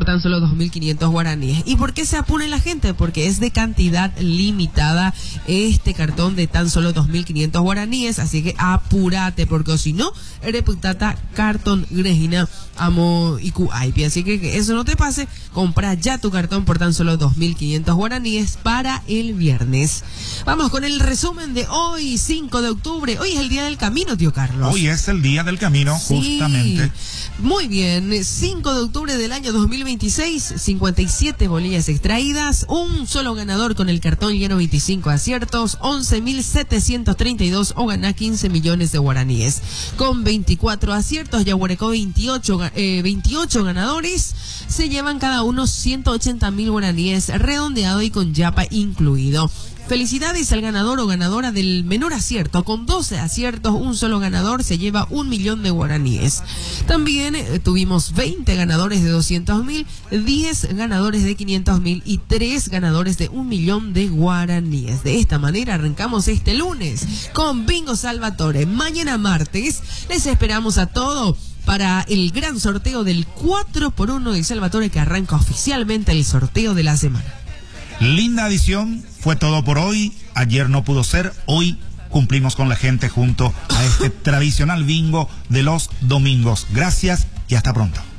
tan solo 2.500 guaraníes. ¿Y por qué se apure la gente? Porque es de cantidad limitada este cartón de tan solo 2.500 guaraníes, así que apúrate, porque si no, reputata cartón Gregina amo y cuaipi. Así que eso no te pase, compra ya tu cartón por tan solo 2.500 guaraníes para el viernes. Vamos con el resumen de hoy, 5 de octubre. Hoy es el Día del Camino, tío Carlos. Hoy es el Día del Camino, sí, justamente. Muy bien, 5 de octubre del año 2026, 57 bolillas extraídas, un solo ganador con el cartón lleno, 25 aciertos, 11.732 o ganá 15 millones de guaraníes. Con 24 aciertos, Yaguarecó 28 ganadores, se llevan cada uno 180.000 guaraníes, redondeado y con yapa incluido. Felicidades al ganador o ganadora del menor acierto. Con 12 aciertos, un solo ganador se lleva 1 millón de guaraníes. También tuvimos 20 ganadores de 200.000, 10 ganadores de 500.000 y 3 ganadores de 1 millón de guaraníes. De esta manera arrancamos este lunes con Bingo Salvatore. Mañana martes les esperamos a todos para el gran sorteo del 4x1 de Salvatore, que arranca oficialmente el sorteo de la semana. Linda edición, fue todo por hoy. Ayer no pudo ser, hoy cumplimos con la gente junto a este tradicional bingo de los domingos. Gracias y hasta pronto.